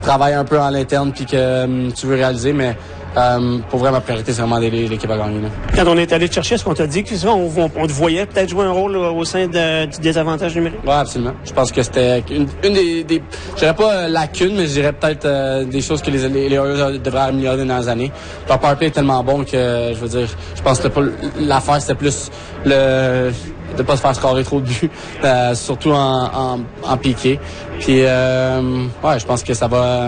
travailles un peu à l'interne puis que tu veux réaliser, mais pour vrai, ma priorité, c'est vraiment d'aider l'équipe à gagner. Là. Quand on est allé te chercher, est-ce qu'on t'a dit que on te voyait peut-être jouer un rôle au sein du désavantage numérique? Oui, absolument. Je pense que c'était une des je dirais pas lacunes, mais je dirais peut-être des choses que les Oilers devraient améliorer dans les années. Leur power play est tellement bon que, je veux dire, je pense que l'affaire, c'était plus de pas se faire scorer trop de buts, surtout en piqué. Puis, ouais, je pense que ça va...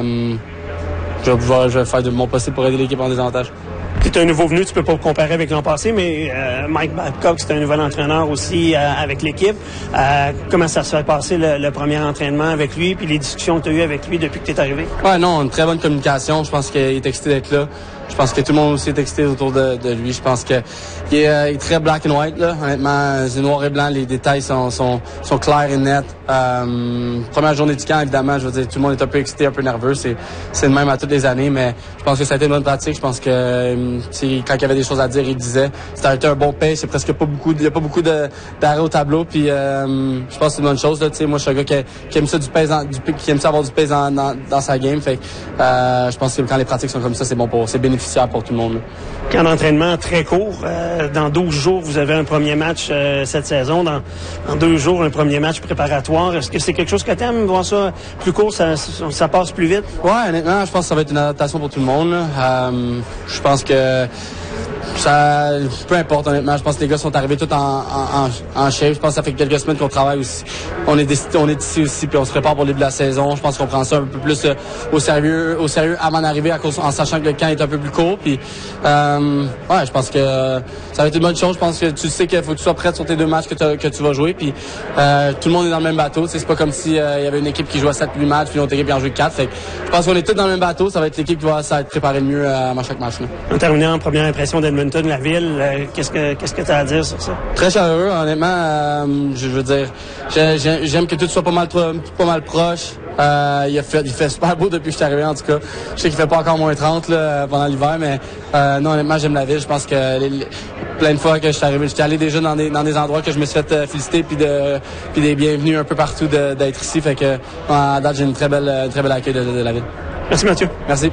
Je vais faire de mon possible pour aider l'équipe en désavantage. Tu es un nouveau venu, tu peux pas le comparer avec l'an passé, mais Mike Babcock, c'est un nouvel entraîneur aussi avec l'équipe. Comment ça se fait passer le premier entraînement avec lui, puis les discussions que tu as eues avec lui depuis que tu es arrivé? Ouais, non, une très bonne communication. Je pense qu'il est excité d'être là. Je pense que tout le monde aussi est excité autour de lui. Je pense que il est très black and white, là. Honnêtement, c'est noir et blanc. Les détails sont clairs et nets. Première journée du camp, évidemment, je veux dire, tout le monde est un peu excité, un peu nerveux. C'est le même à toutes les années, mais je pense que ça a été une bonne pratique. Je pense que quand il y avait des choses à dire, il disait. Ça a été un bon pace. C'est presque pas beaucoup. Il y a pas beaucoup d'arrêts au tableau. Puis je pense que c'est une bonne chose. Là. Moi, je suis un gars qui aime ça qui aime ça avoir du pace dans sa game. Fait je pense que quand les pratiques sont comme ça, c'est bon c'est bénéficiaire pour tout le monde. Là. Quand l'entraînement très court, dans 12 jours, vous avez un premier match cette saison. Dans 2 jours, un premier match préparatoire. Est-ce que c'est quelque chose que tu aimes, voir ça plus court, ça passe plus vite? Ouais, honnêtement, je pense que ça va être une adaptation pour tout le monde. Je pense que ça, peu importe, honnêtement. Je pense que les gars sont arrivés tous en shape. Je pense que ça fait quelques semaines qu'on travaille aussi. On est ici aussi, puis on se prépare pour le début de la saison. Je pense qu'on prend ça un peu plus au sérieux avant d'arriver, en sachant que le camp est un peu plus court. Puis, ouais, je pense que ça va être une bonne chose. Je pense que tu sais qu'il faut que tu sois prêt sur tes 2 matchs que tu vas jouer. Puis, tout le monde est dans le même bateau. C'est pas comme si il y avait une équipe qui jouait 7-8 matchs, puis l'autre équipe qui en jouait 4. Fait que je pense qu'on est tous dans le même bateau. Ça va être l'équipe qui va être préparée le mieux à chaque match. Là. En terminant, première impression d'Edmonton, la ville, qu'est-ce que tu as à dire sur ça? Très chaleureux, honnêtement. Je veux dire, j'aime que tout soit pas mal proche. Il fait super beau depuis que je suis arrivé, en tout cas. Je sais qu'il fait pas encore moins 30 là, pendant l'hiver, mais non, honnêtement, j'aime la ville. Je pense que plein de fois que je suis arrivé, j'étais allé déjà dans des endroits que je me suis fait féliciter puis des bienvenus un peu partout d'être ici. Fait que à date, j'ai une très belle accueil de la ville. Merci Mathieu. Merci.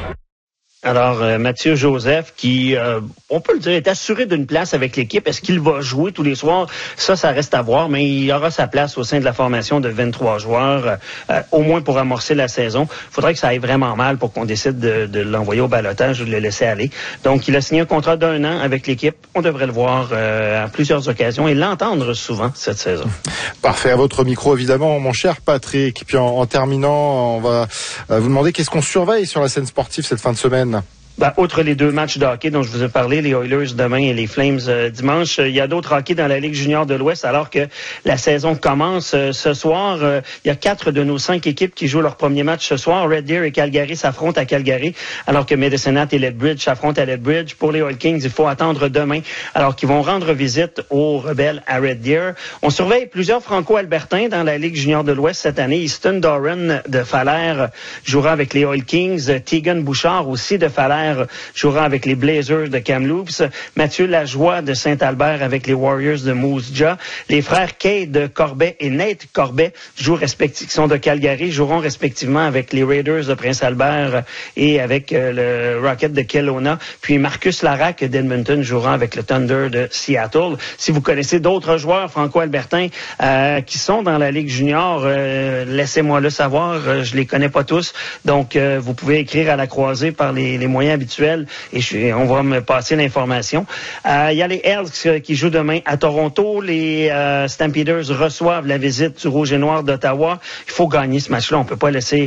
Alors, Mathieu Joseph, qui, on peut le dire, est assuré d'une place avec l'équipe. Est-ce qu'il va jouer tous les soirs? Ça reste à voir, mais il aura sa place au sein de la formation de 23 joueurs, au moins pour amorcer la saison. Il faudrait que ça aille vraiment mal pour qu'on décide de l'envoyer au ballottage ou de le laisser aller. Donc, il a signé un contrat d'1 an avec l'équipe. On devrait le voir à plusieurs occasions et l'entendre souvent cette saison. Parfait. À votre micro, évidemment, mon cher Patrick. Puis en terminant, on va vous demander qu'est-ce qu'on surveille sur la scène sportive cette fin de semaine? Outre les 2 matchs de hockey dont je vous ai parlé, les Oilers demain et les Flames dimanche, il y a d'autres hockey dans la Ligue junior de l'Ouest alors que la saison commence ce soir. Il y a 4 de nos 5 équipes qui jouent leur premier match ce soir. Red Deer et Calgary s'affrontent à Calgary alors que Medicine Hat et Lethbridge s'affrontent à Lethbridge. Pour les Oil Kings, il faut attendre demain alors qu'ils vont rendre visite aux Rebelles à Red Deer. On surveille plusieurs Franco-Albertains dans la Ligue junior de l'Ouest cette année. Easton Doran de Falaire jouera avec les Oil Kings. Tegan Bouchard aussi de Falaire jouera avec les Blazers de Kamloops. Mathieu Lajoie de Saint-Albert avec les Warriors de Moose Jaw. Les frères Cade Corbet et Nate Corbet qui sont de Calgary, joueront respectivement avec les Raiders de Prince-Albert et avec le Rocket de Kelowna. Puis Marcus Larac d'Edmonton jouera avec le Thunder de Seattle. Si vous connaissez d'autres joueurs franco-albertains qui sont dans la Ligue junior, laissez-moi le savoir. Je les connais pas tous. Donc, vous pouvez écrire à la croisée par les moyens habituels et on va me passer l'information. Il y a les Elks qui jouent demain à Toronto. Les Stampeders reçoivent la visite du Rouge et Noir d'Ottawa. Il faut gagner ce match-là. On peut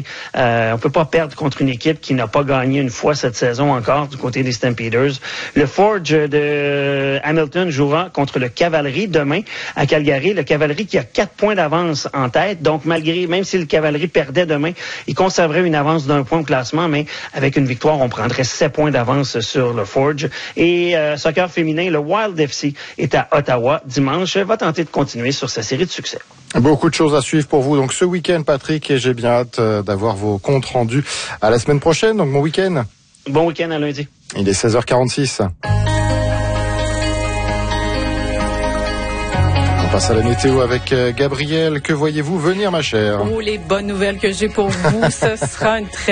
pas perdre contre une équipe qui n'a pas gagné une fois cette saison encore du côté des Stampeders. Le Forge de Hamilton jouera contre le Cavalry demain à Calgary. Le Cavalry qui a 4 points d'avance en tête. Donc, même si le Cavalry perdait demain, il conserverait une avance d'1 point au classement, mais avec une victoire, on prendrait 7 points d'avance sur le Forge. Et soccer féminin, le Wild FC est à Ottawa dimanche. Va tenter de continuer sur sa série de succès. Beaucoup de choses à suivre pour vous donc ce week-end, Patrick, et j'ai bien hâte d'avoir vos comptes rendus à la semaine prochaine. Donc bon week-end. Bon week-end à lundi. Il est 16h46. passe à la météo avec Gabrielle. Que voyez-vous venir, ma chère? Oh, les bonnes nouvelles que j'ai pour vous, ce sera une très